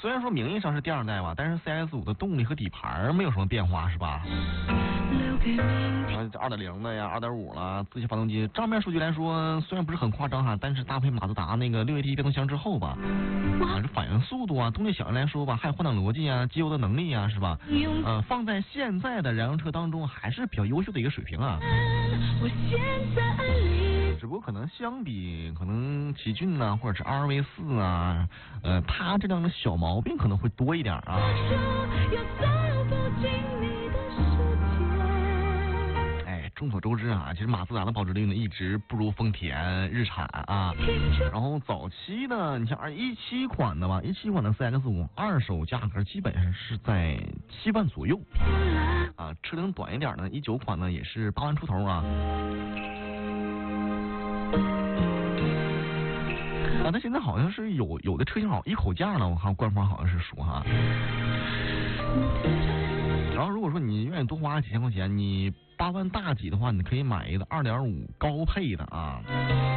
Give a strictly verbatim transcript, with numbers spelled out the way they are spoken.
虽然说名义上是第二代吧，但是 C X 五的动力和底盘没有什么变化，是吧？二点零的呀，二点五了，自吸发动机，账面数据来说虽然不是很夸张哈，但是搭配马自达那个六 A T 变速箱之后吧，啊，这反应速度啊，动力小来说吧，还有换挡逻辑啊，机油的能力啊，是吧？呃，放在现在的燃油车当中还是比较优秀的一个水平啊。只不过可能相比可能奇骏呐、啊，或者是 R V 四啊，呃，它这两个小毛病可能会多一点啊。哎，众所周知啊，其实马自达的保值率呢一直不如丰田、日产啊。然后早期呢，你像二一七款的吧，一七款的 C X 五二手价格基本上是在七万左右啊，车龄短一点呢，一九款呢也是八万出头啊。啊，它现在好像是有有的车型好一口价了，我看官方好像是说哈。然后如果说你愿意多花几千块钱，你八万大几的话，你可以买一个二点五高配的啊。